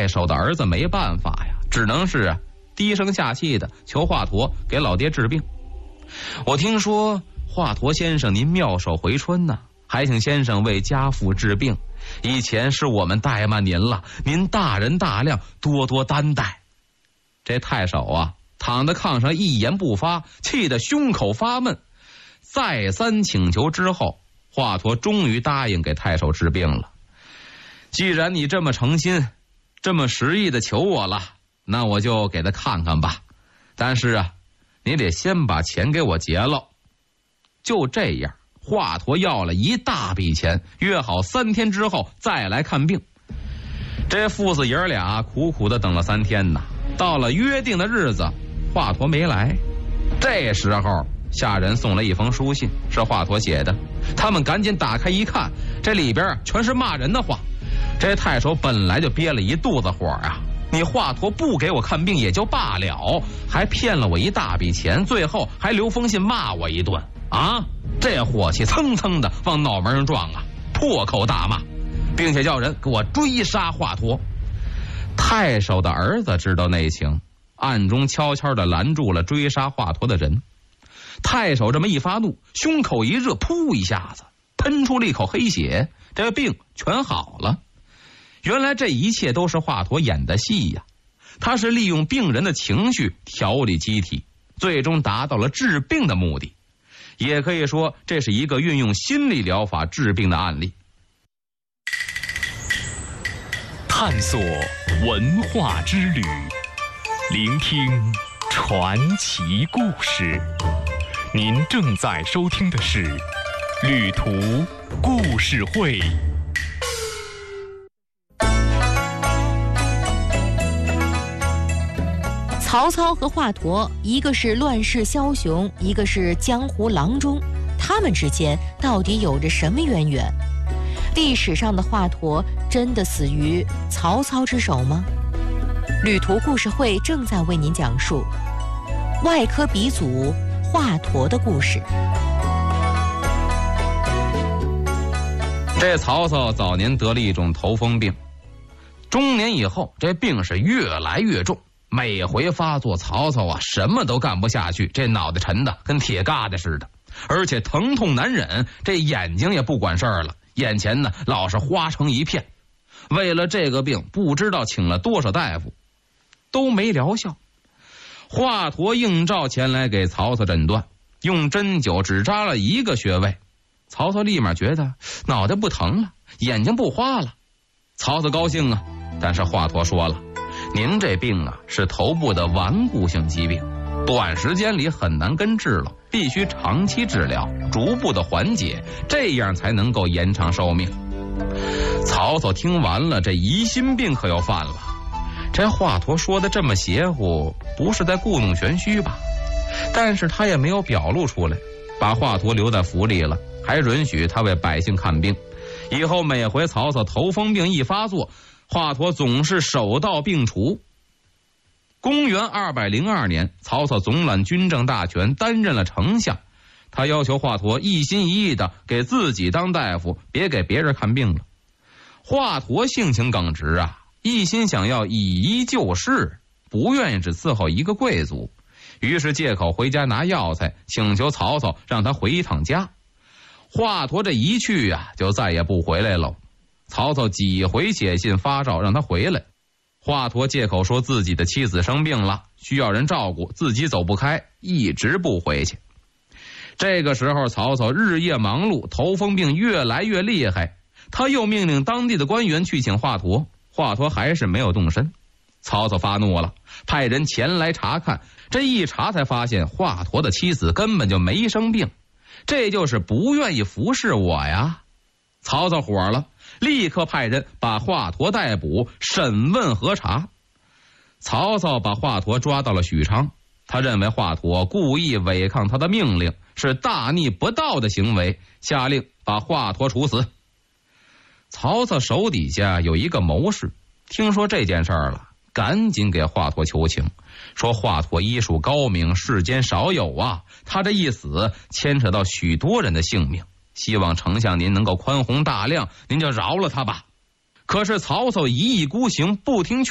太守的儿子没办法呀，只能是低声下气的求华佗给老爹治病。我听说华佗先生您妙手回春呢，还请先生为家父治病，以前是我们怠慢您了，您大人大量，多多担待。这太守啊躺在炕上一言不发，气得胸口发闷。再三请求之后，华佗终于答应给太守治病了。既然你这么诚心，这么实意的求我了，那我就给他看看吧。但是啊，你得先把钱给我结了。就这样，华佗要了一大笔钱，约好3天之后再来看病。这父子爷俩苦苦的等了3天呢，到了约定的日子，华佗没来。这时候下人送来一封书信，是华佗写的。他们赶紧打开一看，这里边全是骂人的话。这太守本来就憋了一肚子火啊，你华佗不给我看病也就罢了，还骗了我一大笔钱，最后还留封信骂我一顿啊！这火气蹭蹭的往脑门上撞啊，破口大骂，并且叫人给我追杀华佗。太守的儿子知道内情，暗中悄悄地拦住了追杀华佗的人。太守这么一发怒，胸口一热，噗一下子喷出了一口黑血，这个病全好了。原来这一切都是华佗演的戏呀，他是利用病人的情绪调理机体，最终达到了治病的目的。也可以说这是一个运用心理疗法治病的案例。 探索文化之旅，聆听传奇故事。您正在收听的是旅途故事会。 曹操和华佗，一个是乱世枭雄，一个是江湖郎中，他们之间到底有着什么渊源？历史上的华佗真的死于曹操之手吗？旅途故事会正在为您讲述外科鼻祖华佗的故事。 这曹操早年得了一种头风病，中年以后这病是越来越重，每回发作，曹操啊什么都干不下去，这脑袋沉的跟铁疙瘩似的，而且疼痛难忍，这眼睛也不管事儿了，眼前呢老是花成一片。为了这个病，不知道请了多少大夫，都没疗效。华佗应召前来给曹操诊断，用针灸只扎了1个穴位，曹操立马觉得脑袋不疼了，眼睛不花了。曹操高兴啊，但是华佗说了，您这病啊是头部的顽固性疾病，短时间里很难根治了，必须长期治疗，逐步的缓解，这样才能够延长寿命。曹操听完了，这疑心病可要犯了。这华佗说的这么邪乎，不是在故弄玄虚吧？但是他也没有表露出来，把华佗留在府里了，还允许他为百姓看病。以后每回曹操头风病一发作，华佗总是手到病除。公元202年，曹操总揽军政大权，担任了丞相。他要求华佗一心一意的给自己当大夫，别给别人看病了。华佗性情耿直啊，一心想要以一就事，不愿意只伺候一个贵族，于是借口回家拿药材，请求曹操让他回一趟家。华佗这一去啊，就再也不回来了。曹操几回写信发诏让他回来，华佗借口说自己的妻子生病了，需要人照顾，自己走不开，一直不回去。这个时候曹操日夜忙碌，头风病越来越厉害，他又命令当地的官员去请华佗，华佗还是没有动身。曹操发怒了，派人前来查看，这一查才发现华佗的妻子根本就没生病，这就是不愿意服侍我呀。曹操火了，立刻派人把华佗逮捕，审问核查。曹操把华佗抓到了许昌，他认为华佗故意违抗他的命令，是大逆不道的行为，下令把华佗处死。曹操手底下有一个谋士，听说这件事儿了，赶紧给华佗求情，说华佗医术高明，世间少有啊，他这一死牵扯到许多人的性命，希望丞相您能够宽宏大量，您就饶了他吧。可是曹操一意孤行，不听劝。